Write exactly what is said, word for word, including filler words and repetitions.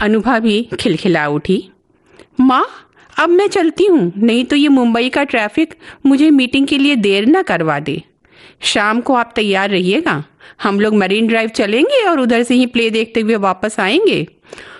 अनुभा भी खिलखिला उठी। माँ, अब मैं चलती हूँ, नहीं तो ये मुंबई का ट्रैफिक मुझे मीटिंग के लिए देर ना करवा दे। शाम को आप तैयार रहिएगा, हम लोग मरीन ड्राइव चलेंगे और उधर से ही प्ले देखते हुए वापस आएंगे।